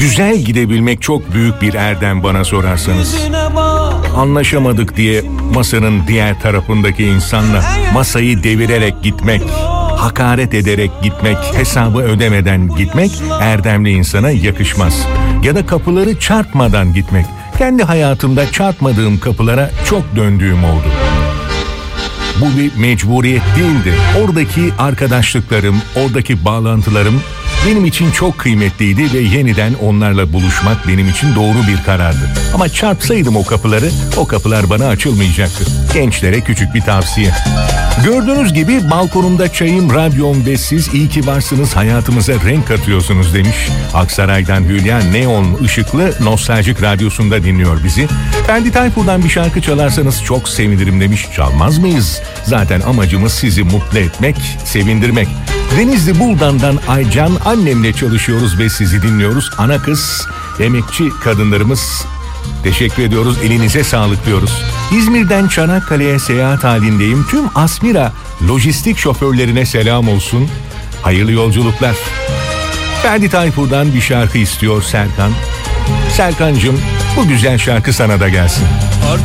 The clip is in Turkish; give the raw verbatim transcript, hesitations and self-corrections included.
Güzel gidebilmek çok büyük bir erdem bana sorarsanız. Anlaşamadık diye masanın diğer tarafındaki insanla masayı devirerek gitmek, hakaret ederek gitmek, hesabı ödemeden gitmek erdemli insana yakışmaz. Ya da kapıları çarpmadan gitmek. Kendi hayatımda çarpmadığım kapılara çok döndüğüm oldu. Bu bir mecburiyet değildi. Oradaki arkadaşlıklarım, oradaki bağlantılarım benim için çok kıymetliydi ve yeniden onlarla buluşmak benim için doğru bir karardı. Ama çarpsaydım o kapıları, o kapılar bana açılmayacaktı. Gençlere küçük bir tavsiye. Gördüğünüz gibi balkonumda çayım, radyom ve siz iyi ki varsınız, hayatımıza renk katıyorsunuz demiş. Aksaray'dan Hülya neon ışıklı nostaljik radyosunda dinliyor bizi. Ferdi Tayfur'dan bir şarkı çalarsanız çok sevinirim demiş. Çalmaz mıyız? Zaten amacımız sizi mutlu etmek, sevindirmek. Denizli Buldan'dan Aycan, annemle çalışıyoruz ve sizi dinliyoruz. Ana kız, emekçi kadınlarımız, teşekkür ediyoruz, elinize sağlık diyoruz. İzmir'den Çanakkale'ye seyahat halindeyim. Tüm Asmira lojistik şoförlerine selam olsun. Hayırlı yolculuklar. Ferdi Tayfur'dan bir şarkı istiyor Serkan. Serkancığım, bu güzel şarkı sana da gelsin.